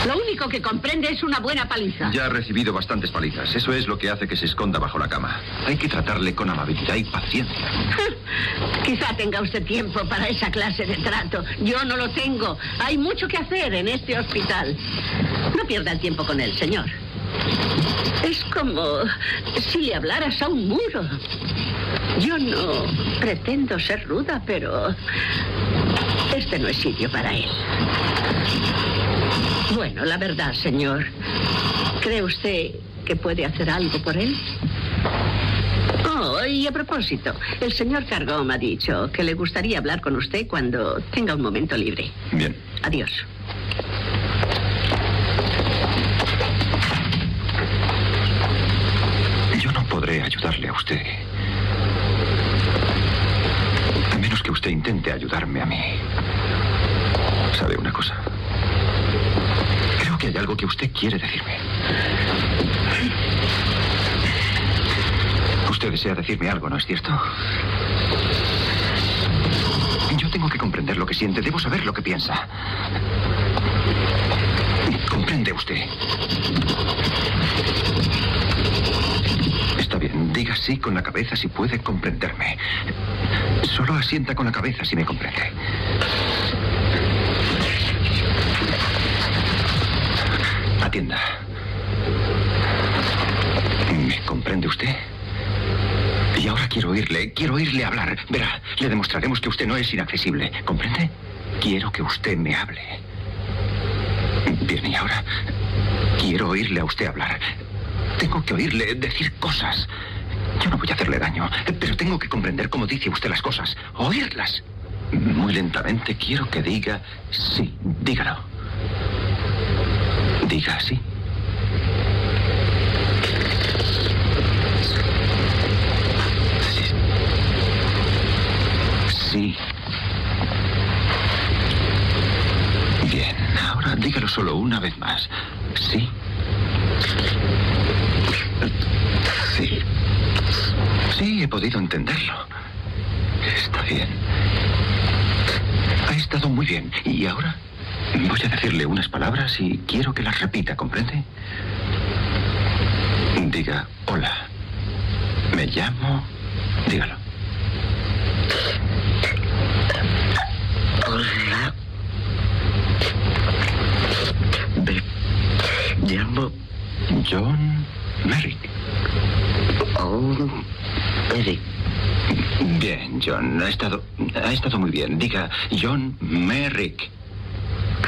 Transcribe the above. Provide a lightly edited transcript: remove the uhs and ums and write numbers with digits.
Lo único que comprende es una buena paliza. Ya ha recibido bastantes palizas. Eso es lo que hace que se esconda bajo la cama. Hay que tratarle con amabilidad y paciencia. Quizá tenga usted tiempo para esa clase de trato. Yo no lo tengo. Hay mucho que hacer en este hospital. No pierda el tiempo con él, señor. Es como si le hablaras a un muro. Yo no pretendo ser ruda, pero este no es sitio para él. Bueno, la verdad, señor, ¿cree usted que puede hacer algo por él? Oh, y a propósito, el señor Cargó me ha dicho que le gustaría hablar con usted cuando tenga un momento libre. Bien. Adiós. Yo no podré ayudarle a usted. A menos que usted intente ayudarme a mí. ¿Sabe una cosa? Creo que hay algo que usted quiere decirme. Usted desea decirme algo, ¿no es cierto? Yo tengo que comprender lo que siente. Debo saber lo que piensa. ¿Comprende usted? Está bien, diga sí con la cabeza si puede comprenderme. Solo asienta con la cabeza si me comprende. Atienda. ¿Me comprende usted? Y ahora quiero oírle hablar. Verá, le demostraremos que usted no es inaccesible. ¿Comprende? Quiero que usted me hable. Bien, y ahora quiero oírle a usted hablar. Tengo que oírle decir cosas. Yo no voy a hacerle daño, pero tengo que comprender cómo dice usted las cosas. Oírlas. Muy lentamente quiero que diga sí. Dígalo. Diga sí. Sí. Bien, ahora dígalo solo una vez más. Sí. Sí. Sí, he podido entenderlo. Está bien. Ha estado muy bien. ¿Y ahora? Voy a decirle unas palabras y quiero que las repita, ¿comprende? Diga, hola. Me llamo... Dígalo. Hola. Me llamo... John Merrick. Oh, Merrick. Bien, John. Ha estado muy bien. Diga, John Merrick.